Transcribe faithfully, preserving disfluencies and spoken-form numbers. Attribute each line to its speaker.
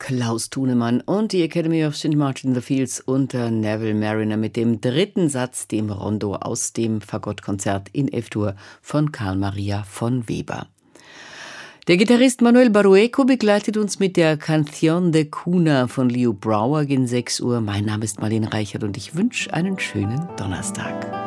Speaker 1: Klaus Thunemann und die Academy of Saint Martin in the Fields unter Neville Marriner mit dem dritten Satz, dem Rondo aus dem Fagottkonzert in F-Dur von Carl Maria von Weber. Der Gitarrist Manuel Barueco begleitet uns mit der Canción de Cuna von Leo Brouwer gegen sechs Uhr. Mein Name ist Marlene Reichert und ich wünsche einen schönen Donnerstag.